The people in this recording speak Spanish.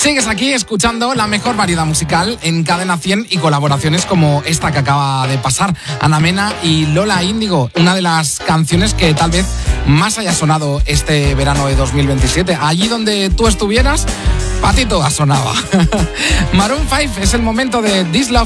Sigues aquí escuchando la mejor variedad musical en Cadena 100 y colaboraciones como esta que acaba de pasar, Ana Mena y Lola Índigo, una de las canciones que tal vez más haya sonado este verano de 2027. Allí donde tú estuvieras, para ti toda sonaba. Maroon 5 es el momento de This Love.